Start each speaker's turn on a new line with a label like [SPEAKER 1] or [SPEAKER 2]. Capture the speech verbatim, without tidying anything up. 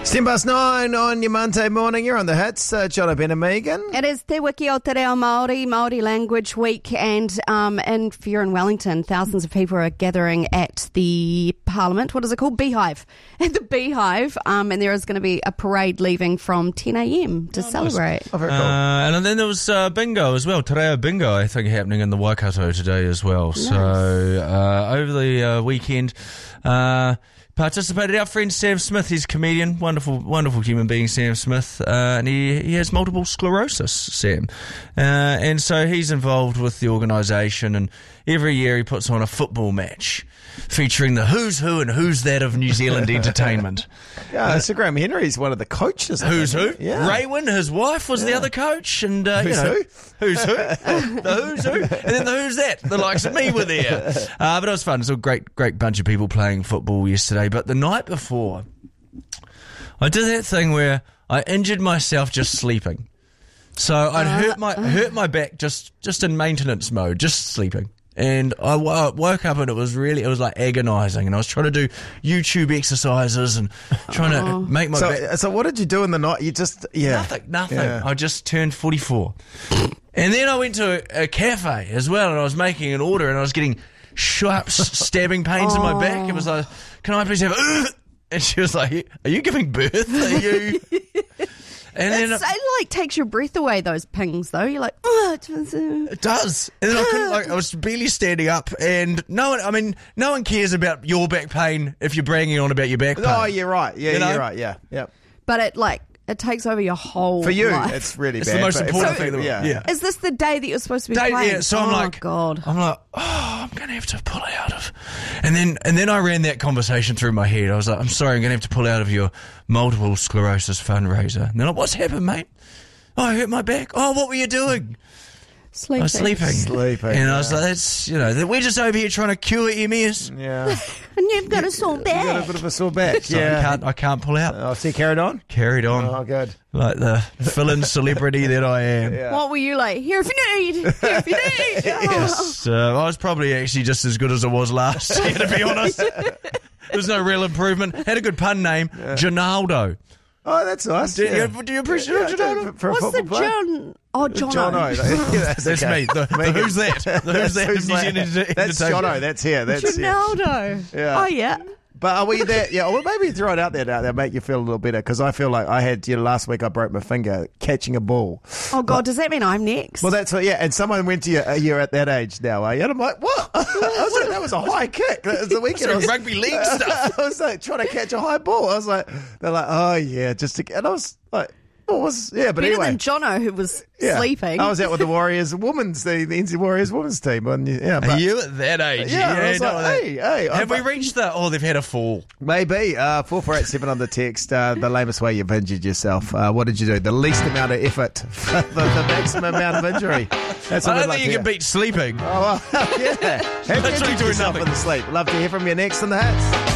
[SPEAKER 1] ten past nine on your Monday morning. You're on the hits. Uh, John Ben and Megan.
[SPEAKER 2] It is Te Wiki o Te Reo Māori, Māori Language Week, and um, in, if you're in Wellington, thousands of people are gathering at the Parliament. What is it called? Beehive. At the Beehive, um, and there is going to be a parade leaving from ten a.m. to oh, celebrate.
[SPEAKER 1] Nice. Oh, very cool.
[SPEAKER 3] Uh, and then there was uh, bingo as well. Te Reo Bingo, I think, happening in the Waikato today as well. Nice. So uh, over the uh, weekend... Uh, Participated our friend Sam Smith. He's a comedian, wonderful, wonderful human being, Sam Smith, uh, and he he has multiple sclerosis, Sam, uh, and so he's involved with the organisation. And every year he puts on a football match featuring the who's who and who's that of New Zealand entertainment.
[SPEAKER 1] Yeah, uh, Sir Graham Henry's one of the coaches.
[SPEAKER 3] Who's who?
[SPEAKER 1] Yeah.
[SPEAKER 3] Raywin, his wife, was yeah. the other coach, and uh,
[SPEAKER 1] who's
[SPEAKER 3] you know,
[SPEAKER 1] who?
[SPEAKER 3] Who's who? The who's who, and then the who's that. The likes of me were there, uh, but it was fun. It was a great, great bunch of people playing football yesterday. But the night before, I did that thing where I injured myself just sleeping. So I'd uh, hurt my hurt my back just just in maintenance mode, just sleeping. And I w- woke up and it was really, it was like agonising. And I was trying to do YouTube exercises and trying oh. to make my
[SPEAKER 1] so,
[SPEAKER 3] back.
[SPEAKER 1] So what did you do in the night? You just, yeah.
[SPEAKER 3] Nothing, nothing.
[SPEAKER 1] Yeah.
[SPEAKER 3] I just turned forty-four. And then I went to a, a cafe as well and I was making an order and I was getting sharp stabbing pains oh. in my back. It was like, can I please have a... And she was like, are you giving birth? Are you...
[SPEAKER 2] And then it like takes your breath away, those pings, though. You're like, oh,
[SPEAKER 3] it does. And then I couldn't, like, I was barely standing up, and no one, I mean, no one cares about your back pain if you're bragging on about your back pain.
[SPEAKER 1] Oh, you're right. Yeah,
[SPEAKER 3] you know?
[SPEAKER 1] You're right. Yeah, yeah.
[SPEAKER 2] But it like it takes over your whole
[SPEAKER 1] For you,
[SPEAKER 2] life.
[SPEAKER 1] it's really
[SPEAKER 3] it's
[SPEAKER 1] bad.
[SPEAKER 3] the most important
[SPEAKER 1] so,
[SPEAKER 3] thing. That
[SPEAKER 1] yeah.
[SPEAKER 3] yeah.
[SPEAKER 2] Is this the day that you're supposed to be
[SPEAKER 3] day,
[SPEAKER 2] playing?
[SPEAKER 3] Yeah. So
[SPEAKER 2] oh,
[SPEAKER 3] I'm like,
[SPEAKER 2] God.
[SPEAKER 3] I'm like, oh, I'm gonna have to pull out of. And then, and then I ran that conversation through my head. I was like, I'm sorry, I'm gonna have to pull out of your multiple sclerosis fundraiser. And then, like, what's happened, mate? Oh, I hurt my back. Oh, what were you doing?
[SPEAKER 2] Sleeping.
[SPEAKER 3] I was sleeping.
[SPEAKER 1] Sleeping.
[SPEAKER 3] And
[SPEAKER 1] yeah.
[SPEAKER 3] I was like, that's, you know, we're just over here trying to cure M S.
[SPEAKER 1] Yeah.
[SPEAKER 2] And you've got a sore back.
[SPEAKER 1] You've got a bit of a sore back.
[SPEAKER 3] So
[SPEAKER 1] yeah.
[SPEAKER 3] I can't, I can't pull out.
[SPEAKER 1] Oh, so you carried on?
[SPEAKER 3] Carried on.
[SPEAKER 1] Oh, good.
[SPEAKER 3] Like the fill-in celebrity that I am.
[SPEAKER 1] Yeah.
[SPEAKER 2] What were you like? Here if you need. Here if you need.
[SPEAKER 3] Yes. Uh, I was probably actually just as good as I was last year, to be honest. There's no real improvement. Had a good pun name, yeah. Ginaldo.
[SPEAKER 1] Oh, that's nice.
[SPEAKER 3] Do,
[SPEAKER 1] yeah.
[SPEAKER 3] you, do you appreciate
[SPEAKER 1] yeah,
[SPEAKER 3] Ginaldo?
[SPEAKER 1] For, for
[SPEAKER 2] What's
[SPEAKER 1] a
[SPEAKER 2] the
[SPEAKER 1] player?
[SPEAKER 2] John? Oh, Jono.
[SPEAKER 1] Jono. Yeah, that's
[SPEAKER 3] that's
[SPEAKER 1] okay.
[SPEAKER 3] me. The, the who's that? The who's that?
[SPEAKER 1] Who's
[SPEAKER 3] New
[SPEAKER 1] that?
[SPEAKER 3] Zealand
[SPEAKER 1] That's
[SPEAKER 3] entertainment.
[SPEAKER 1] Jono. That's here. That's
[SPEAKER 2] Ronaldo.
[SPEAKER 1] Yeah. Yeah.
[SPEAKER 2] Oh, yeah.
[SPEAKER 1] But are we there? Yeah, well, maybe throw it out there now. That'll make you feel a little better. Because I feel like I had, you know, last week I broke my finger catching a ball.
[SPEAKER 2] Oh, God,
[SPEAKER 1] like,
[SPEAKER 2] does that mean I'm next?
[SPEAKER 1] Well, that's, yeah. And someone went to you, uh, you're at that age now, are you? And I'm like, what? I was like, that was a high kick. That was the weekend.
[SPEAKER 3] That's
[SPEAKER 1] I was,
[SPEAKER 3] rugby league stuff.
[SPEAKER 1] I was like trying to catch a high ball. I was like, they're like, oh, yeah, just to, and I was like, what was, yeah, but
[SPEAKER 2] Better
[SPEAKER 1] anyway.
[SPEAKER 2] than Jono, who was
[SPEAKER 1] Yeah.
[SPEAKER 2] sleeping.
[SPEAKER 1] I was out with the Warriors women's, the, the N Z Warriors women's team. And, yeah, but,
[SPEAKER 3] Are you at that age?
[SPEAKER 1] Yeah, I was
[SPEAKER 3] no,
[SPEAKER 1] like,
[SPEAKER 3] that-
[SPEAKER 1] hey, hey.
[SPEAKER 3] Have
[SPEAKER 1] I'm-
[SPEAKER 3] we reached the, oh, they've had a fall.
[SPEAKER 1] Maybe. Uh, four four eight seven on the text. Uh, the lamest way you've injured yourself. Uh, what did you do? The least amount of effort for the, the maximum amount of injury. That's what
[SPEAKER 3] I
[SPEAKER 1] I'd
[SPEAKER 3] don't
[SPEAKER 1] like
[SPEAKER 3] think
[SPEAKER 1] to
[SPEAKER 3] you can
[SPEAKER 1] hear.
[SPEAKER 3] beat sleeping.
[SPEAKER 1] Oh, well, yeah. Have
[SPEAKER 3] Literally
[SPEAKER 1] injured
[SPEAKER 3] doing
[SPEAKER 1] yourself
[SPEAKER 3] nothing.
[SPEAKER 1] in the sleep. Love to hear from you next on the Hits.